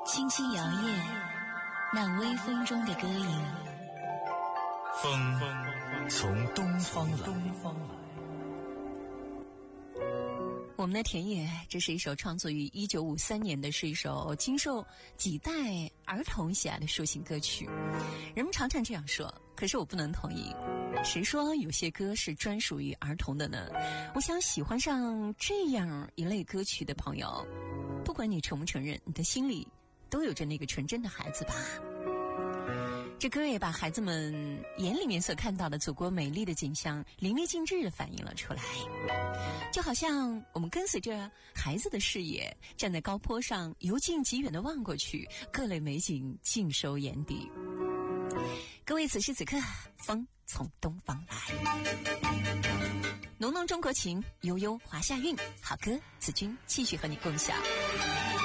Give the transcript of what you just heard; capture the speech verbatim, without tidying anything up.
轻轻摇曳，那微风中的歌影。 风从东方来。东方来。 我们的田野，这是一首创作于一九五三年的，是一首经受几代儿童喜爱的抒情歌曲。人们常常这样说，可是我不能同意。谁说有些歌是专属于儿童的呢？我想喜欢上这样一类歌曲的朋友，不管你承不承认，你的心里都有着那个纯真的孩子吧。这歌也把孩子们眼里面所看到的祖国美丽的景象淋漓尽致地反映了出来，就好像我们跟随着孩子的视野，站在高坡上由近及远地望过去，各类美景尽收眼底。各位，此时此刻，风从东方来，浓浓中国情，悠悠华夏韵，好歌子君继续和你共享。